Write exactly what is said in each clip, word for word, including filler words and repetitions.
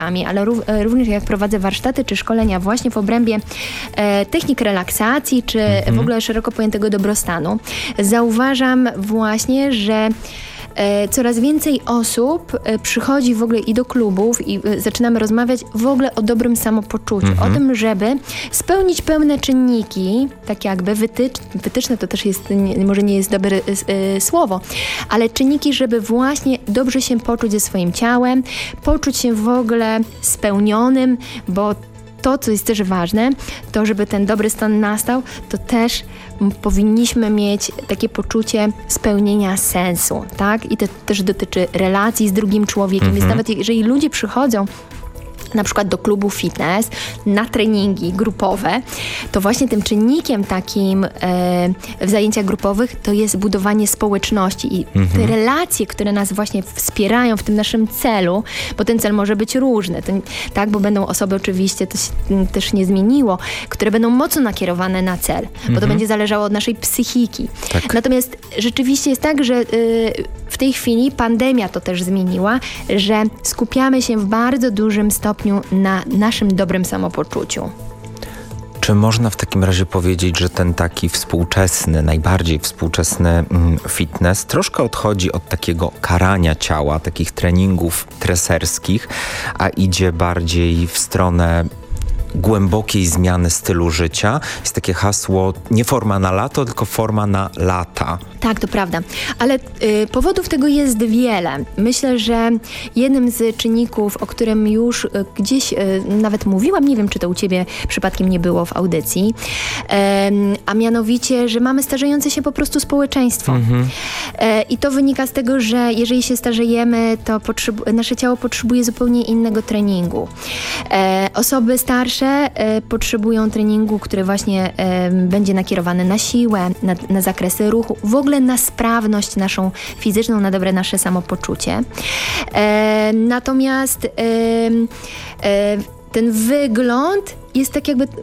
ale również jak prowadzę warsztaty czy szkolenia właśnie w obrębie e, technik relaksacji, czy mhm. w ogóle szeroko pojętego dobrostanu, zauważam właśnie, że e, coraz więcej osób e, przychodzi w ogóle i do klubów i e, zaczynamy rozmawiać w ogóle o dobrym samopoczuciu, mhm. o tym, żeby spełnić pełne czynniki, tak jakby wytycz, wytyczne to też jest, nie, może nie jest dobre e, słowo, ale czynniki, żeby właśnie dobrze się poczuć ze swoim ciałem, poczuć się w ogóle spełnionym, bo to, co jest też ważne, to żeby ten dobry stan nastał, to też m, powinniśmy mieć takie poczucie spełnienia sensu, tak? I to też dotyczy relacji z drugim człowiekiem. Mhm. Więc nawet jeżeli ludzie przychodzą na przykład do klubu fitness, na treningi grupowe, to właśnie tym czynnikiem takim e, w zajęciach grupowych to jest budowanie społeczności i mhm. te relacje, które nas właśnie wspierają w tym naszym celu, bo ten cel może być różny, to, tak, bo będą osoby oczywiście, to się też nie zmieniło, które będą mocno nakierowane na cel, mhm. bo to będzie zależało od naszej psychiki. Tak. Natomiast rzeczywiście jest tak, że y, w tej chwili pandemia to też zmieniła, że skupiamy się w bardzo dużym stopniu na naszym dobrym samopoczuciu. Czy można w takim razie powiedzieć, że ten taki współczesny, najbardziej współczesny fitness troszkę odchodzi od takiego karania ciała, takich treningów treserskich, a idzie bardziej w stronę głębokiej zmiany stylu życia? Jest takie hasło, nie forma na lato, tylko forma na lata. Tak, to prawda. Ale y, powodów tego jest wiele. Myślę, że jednym z czynników, o którym już y, gdzieś y, nawet mówiłam, nie wiem, czy to u ciebie przypadkiem nie było w audycji, y, a mianowicie, że mamy starzejące się po prostu społeczeństwo. Mhm. Y, I to wynika z tego, że jeżeli się starzejemy, to potrzebu- nasze ciało potrzebuje zupełnie innego treningu. Y, osoby starsze y, potrzebują treningu, który właśnie y, będzie nakierowany na siłę, na, na zakresy ruchu, w ogóle na sprawność naszą fizyczną, na dobre nasze samopoczucie. E, natomiast e, e, ten wygląd jest tak jakby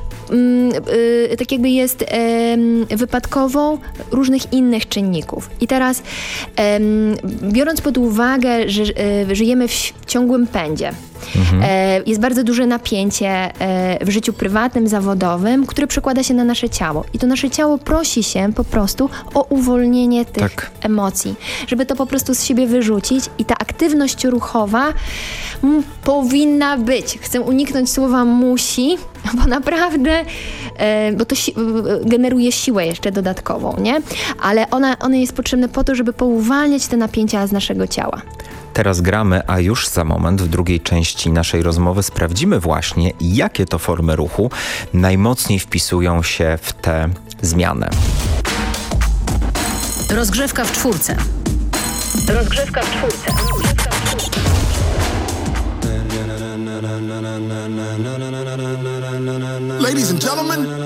Yy, tak jakby jest yy, wypadkową różnych innych czynników. I teraz yy, biorąc pod uwagę, że yy, żyjemy w ciągłym pędzie, mhm. yy, jest bardzo duże napięcie yy, w życiu prywatnym, zawodowym, które przekłada się na nasze ciało. I to nasze ciało prosi się po prostu o uwolnienie tych tak. emocji, żeby to po prostu z siebie wyrzucić i ta aktywność ruchowa m, powinna być. Chcę uniknąć słowa musi, bo naprawdę, e, bo to si- generuje siłę jeszcze dodatkową, nie? Ale ona, ona jest potrzebna po to, żeby pouwalniać te napięcia z naszego ciała. Teraz gramy, a już za moment w drugiej części naszej rozmowy sprawdzimy właśnie, jakie to formy ruchu najmocniej wpisują się w tę zmianę. Rozgrzewka w czwórce. Rozgrzewka w czwórce. Ladies and gentlemen,